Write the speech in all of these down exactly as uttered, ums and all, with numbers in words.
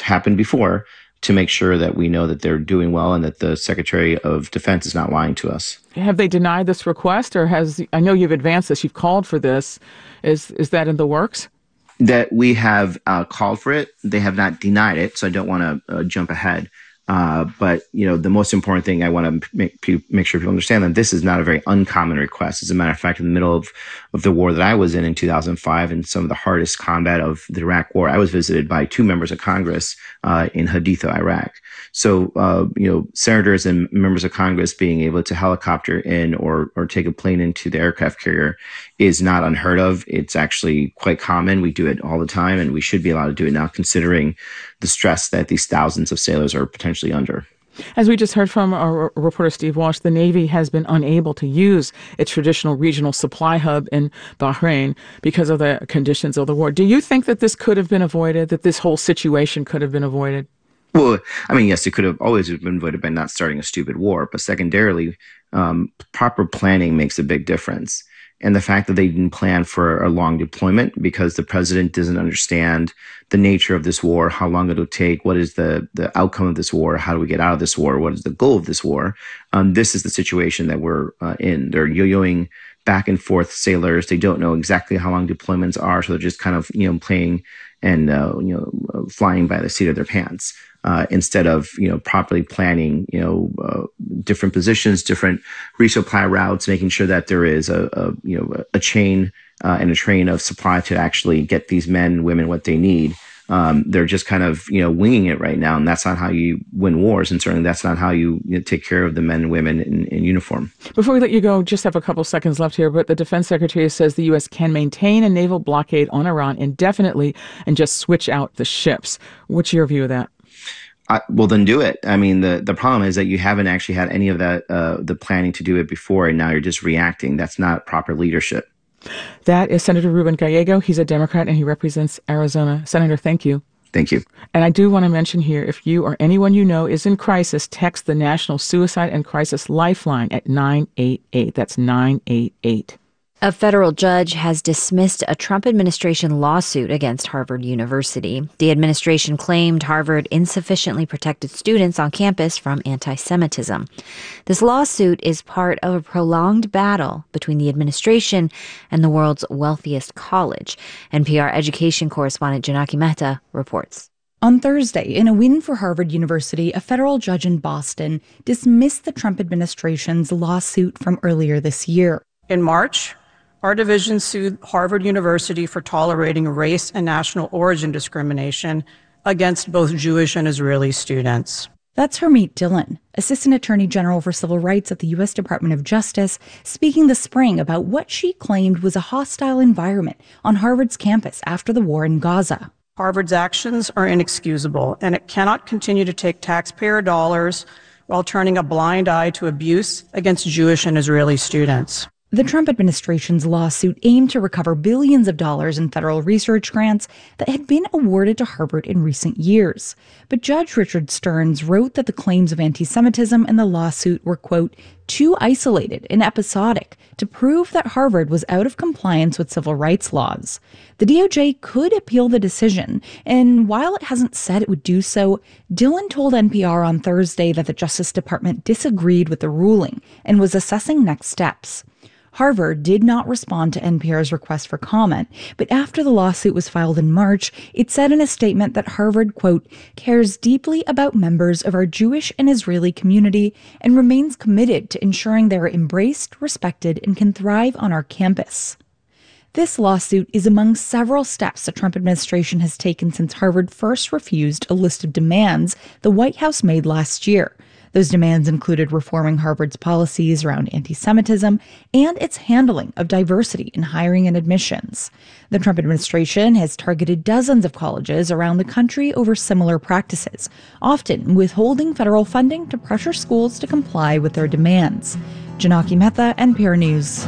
happened before, to make sure that we know that they're doing well and that the Secretary of Defense is not lying to us. Have they denied this request, or has, I know you've advanced this, you've called for this. Is is that in the works? That we have uh, called for it. They have not denied it, so I don't want to uh, jump ahead. Uh, but, you know, the most important thing I want to make, make sure people understand that this is not a very uncommon request. As a matter of fact, in the middle of, of the war that I was in in two thousand five, and some of the hardest combat of the Iraq war, I was visited by two members of Congress uh, in Haditha, Iraq. So, uh, you know, senators and members of Congress being able to helicopter in or or take a plane into the aircraft carrier is not unheard of. It's actually quite common. We do it all the time, and we should be allowed to do it now, considering the stress that these thousands of sailors are potentially under. As we just heard from our reporter Steve Walsh, the Navy has been unable to use its traditional regional supply hub in Bahrain because of the conditions of the war. Do you think that this could have been avoided, that this whole situation could have been avoided? Well, I mean, yes, it could have always been avoided by not starting a stupid war. But secondarily, um, proper planning makes a big difference. And the fact that they didn't plan for a long deployment because the president doesn't understand the nature of this war, how long it'll take, what is the, the outcome of this war, how do we get out of this war, what is the goal of this war. Um, this is the situation that we're uh, in. They're yo-yoing back and forth sailors. They don't know exactly how long deployments are, so they're just kind of, you know, playing and, uh, you know, flying by the seat of their pants. Uh, instead of, you know, properly planning, you know, uh, different positions, different resupply routes, making sure that there is a, a you know, a chain uh, and a train of supply to actually get these men and women what they need. Um, they're just kind of, you know, winging it right now. And that's not how you win wars. And certainly that's not how you, you know, take care of the men and women in, in uniform. Before we let you go, just have a couple seconds left here. But the Defense Secretary says the U S can maintain a naval blockade on Iran indefinitely and just switch out the ships. What's your view of that? Uh, well, then do it. I mean, the, the problem is that you haven't actually had any of that, uh, the planning to do it before, and now you're just reacting. That's not proper leadership. That is Senator Ruben Gallego. He's a Democrat, and he represents Arizona. Senator, thank you. Thank you. And I do want to mention here, if you or anyone you know is in crisis, text the National Suicide and Crisis Lifeline at nine eight eight. That's nine eight eight. A federal judge has dismissed a Trump administration lawsuit against Harvard University. The administration claimed Harvard insufficiently protected students on campus from anti-Semitism. This lawsuit is part of a prolonged battle between the administration and the world's wealthiest college. N P R education correspondent Janaki Mehta reports. On Thursday, in a win for Harvard University, a federal judge in Boston dismissed the Trump administration's lawsuit from earlier this year. In March, our division sued Harvard University for tolerating race and national origin discrimination against both Jewish and Israeli students. That's Harmeet Dillon, Assistant Attorney General for Civil Rights at the U S Department of Justice, speaking this spring about what she claimed was a hostile environment on Harvard's campus after the war in Gaza. Harvard's actions are inexcusable, and it cannot continue to take taxpayer dollars while turning a blind eye to abuse against Jewish and Israeli students. The Trump administration's lawsuit aimed to recover billions of dollars in federal research grants that had been awarded to Harvard in recent years. But Judge Richard Stearns wrote that the claims of anti-Semitism in the lawsuit were, quote, too isolated and episodic to prove that Harvard was out of compliance with civil rights laws. The D O J could appeal the decision, and while it hasn't said it would do so, Dillon told N P R on Thursday that the Justice Department disagreed with the ruling and was assessing next steps. Harvard did not respond to N P R's request for comment, but after the lawsuit was filed in March, it said in a statement that Harvard, quote, cares deeply about members of our Jewish and Israeli community and remains committed to ensuring they are embraced, respected, and can thrive on our campus. This lawsuit is among several steps the Trump administration has taken since Harvard first refused a list of demands the White House made last year. Those demands included reforming Harvard's policies around anti-Semitism and its handling of diversity in hiring and admissions. The Trump administration has targeted dozens of colleges around the country over similar practices, often withholding federal funding to pressure schools to comply with their demands. Janaki Mehta, N P R News.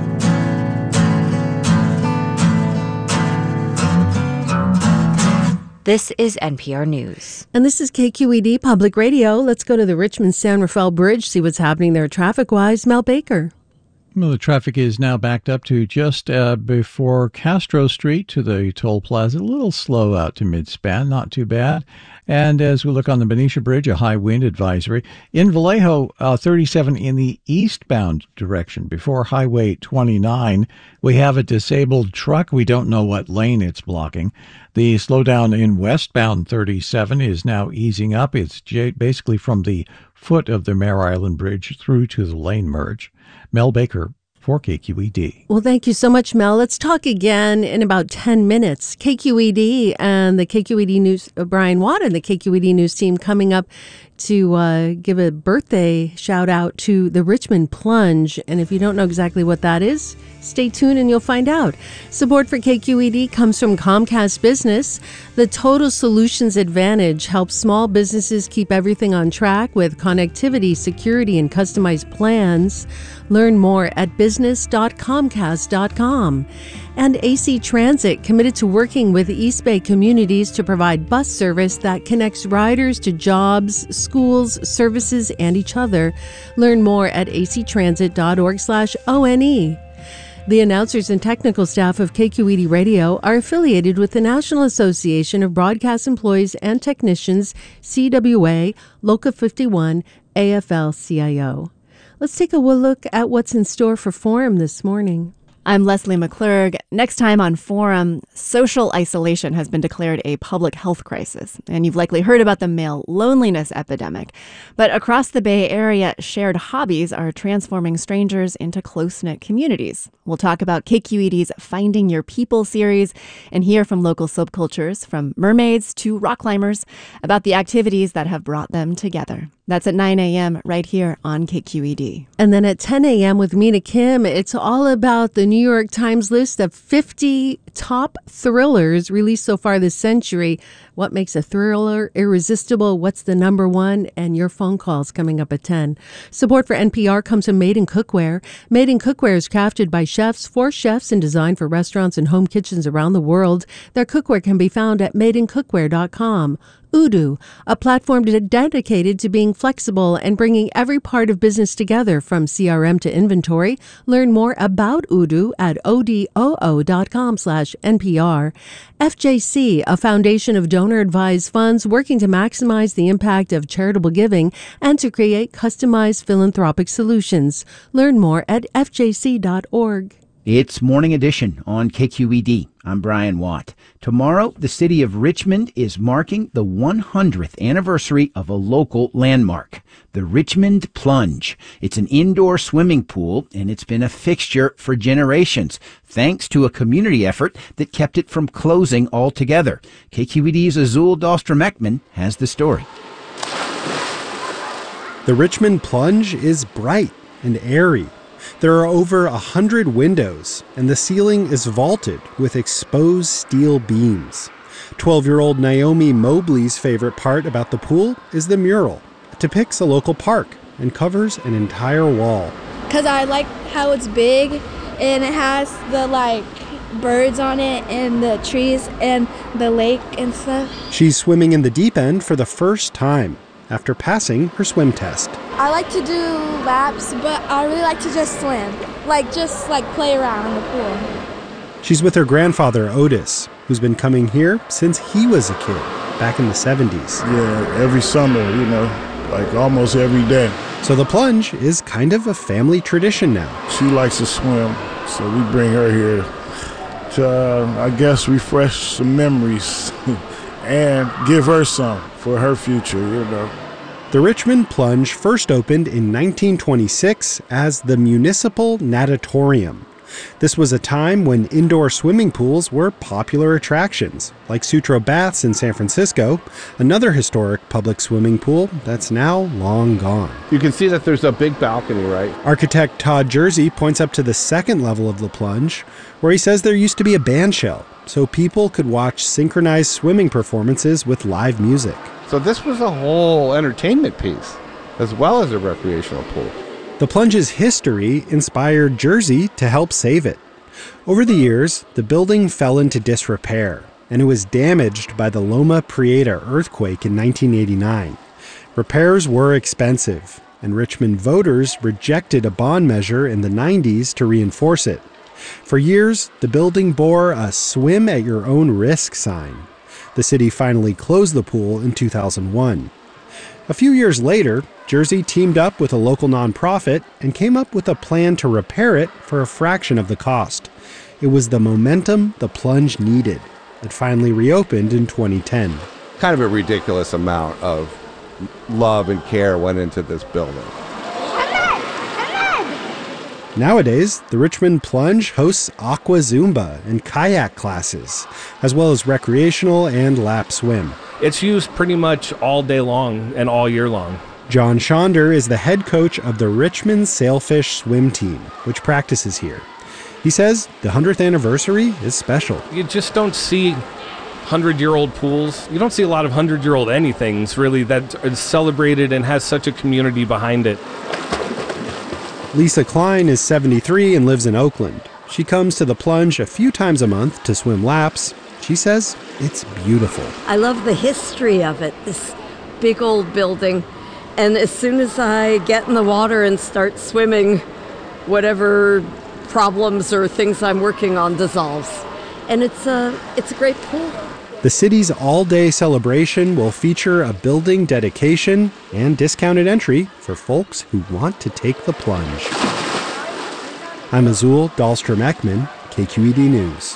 This is N P R News. And this is K Q E D Public Radio. Let's go to the Richmond San Rafael Bridge, see what's happening there traffic-wise. Mel Baker. Well, the traffic is now backed up to just uh, before Castro Street to the toll plaza. A little slow out to mid-span, not too bad. And as we look on the Benicia Bridge, a high wind advisory. In Vallejo, uh, thirty-seven in the eastbound direction before Highway twenty-nine. We have a disabled truck. We don't know what lane it's blocking. The slowdown in westbound thirty-seven is now easing up. It's j- basically from the foot of the Mare Island Bridge through to the lane merge. Mel Baker for K Q E D. Well, thank you so much, Mel. Let's talk again in about ten minutes. K Q E D and the K Q E D News, uh, Brian Watt and the K Q E D News team coming up to uh, give a birthday shout out to the Richmond Plunge. And if you don't know exactly what that is, stay tuned and you'll find out. Support for K Q E D comes from Comcast Business. The Total Solutions Advantage helps small businesses keep everything on track with connectivity, security, and customized plans. Learn more at business dot comcast dot com. And A C Transit, committed to working with East Bay communities to provide bus service that connects riders to jobs, schools, services, and each other. Learn more at a c transit dot org slash O N E. The announcers and technical staff of K Q E D Radio are affiliated with the National Association of Broadcast Employees and Technicians, C W A, Local fifty-one, A F L C I O. Let's take a look at what's in store for Forum this morning. I'm Leslie McClurg. Next time on Forum, social isolation has been declared a public health crisis, and you've likely heard about the male loneliness epidemic. But across the Bay Area, shared hobbies are transforming strangers into close-knit communities. We'll talk about K Q E D's Finding Your People series and hear from local subcultures, from mermaids to rock climbers, about the activities that have brought them together. That's at nine a.m. right here on K Q E D. And then at ten a.m. with Mina Kim, it's all about the New York Times list of fifty top thrillers released so far this century. What makes a thriller irresistible? What's the number one? And your phone calls coming up at ten. Support for N P R comes from Made in Cookware. Made in Cookware is crafted by chefs for chefs and designed for restaurants and home kitchens around the world. Their cookware can be found at made in cookware dot com. Odoo, a platform dedicated to being flexible and bringing every part of business together from C R M to inventory. Learn more about Odoo at odoo dot com slash N P R. F J C, a foundation of donor-advised funds working to maximize the impact of charitable giving and to create customized philanthropic solutions. Learn more at f j c dot org. It's Morning Edition on K Q E D. I'm Brian Watt. Tomorrow, the city of Richmond is marking the one hundredth anniversary of a local landmark, the Richmond Plunge. It's an indoor swimming pool, and it's been a fixture for generations, thanks to a community effort that kept it from closing altogether. K Q E D's Azul Dahlstrom-Ekman has the story. The Richmond Plunge is bright and airy. There are over a hundred windows, and the ceiling is vaulted with exposed steel beams. twelve-year-old Naomi Mobley's favorite part about the pool is the mural. It depicts a local park and covers an entire wall. Because I like how it's big, and it has the, like, birds on it, and the trees, and the lake and stuff. She's swimming in the deep end for the first time after passing her swim test. I like to do laps, but I really like to just swim. Like, just, like, play around in the pool. She's with her grandfather, Otis, who's been coming here since he was a kid, back in the seventies. Yeah, every summer, you know, like almost every day. So the plunge is kind of a family tradition now. She likes to swim, so we bring her here to, uh, I guess, refresh some memories and give her some for her future, you know. The Richmond Plunge first opened in nineteen twenty-six as the Municipal Natatorium. This was a time when indoor swimming pools were popular attractions, like Sutro Baths in San Francisco, another historic public swimming pool that's now long gone. You can see that there's a big balcony, right? Architect Todd Jersey points up to the second level of the plunge, where he says there used to be a band shell, so people could watch synchronized swimming performances with live music. So this was a whole entertainment piece, as well as a recreational pool. The plunge's history inspired Jersey to help save it. Over the years, the building fell into disrepair, and it was damaged by the Loma Prieta earthquake in nineteen eighty-nine. Repairs were expensive, and Richmond voters rejected a bond measure in the nineties to reinforce it. For years, the building bore a swim at your own risk sign. The city finally closed the pool in two thousand one. A few years later, Jersey teamed up with a local nonprofit and came up with a plan to repair it for a fraction of the cost. It was the momentum the plunge needed. It finally reopened in twenty ten. Kind of a ridiculous amount of love and care went into this building. Nowadays, the Richmond Plunge hosts aqua Zumba and kayak classes, as well as recreational and lap swim. It's used pretty much all day long and all year long. John Schonder is the head coach of the Richmond Sailfish Swim Team, which practices here. He says the hundredth anniversary is special. You just don't see hundred-year-old pools. You don't see a lot of hundred-year-old anythings, really, that is celebrated and has such a community behind it. Lisa Klein is seventy-three and lives in Oakland. She comes to the Plunge a few times a month to swim laps. She says it's beautiful. I love the history of it, this big old building. And as soon as I get in the water and start swimming, whatever problems or things I'm working on dissolves. And it's a, it's a great pool. The city's all-day celebration will feature a building dedication and discounted entry for folks who want to take the plunge. I'm Azul Dahlstrom-Ekman, K Q E D News.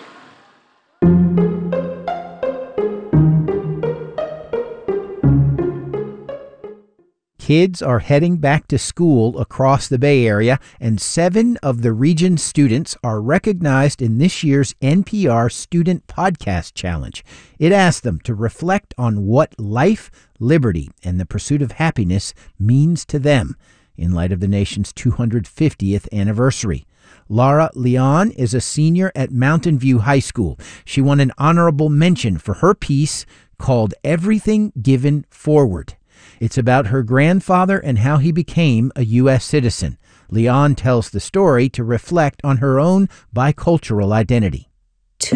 Kids are heading back to school across the Bay Area, and seven of the region's students are recognized in this year's N P R Student Podcast Challenge. It asked them to reflect on what life, liberty, and the pursuit of happiness means to them in light of the nation's two hundred fiftieth anniversary. Laura Leon is a senior at Mountain View High School. She won an honorable mention for her piece called Everything Given Forward. It's about her grandfather and how he became a U S citizen. Leon tells the story to reflect on her own bicultural identity.